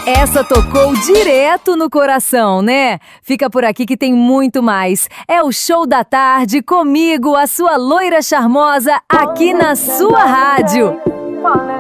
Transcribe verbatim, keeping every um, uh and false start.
Essa tocou direto no coração, né? Fica por aqui que tem muito mais. É o Show da Tarde comigo, a sua loira charmosa, aqui na sua rádio.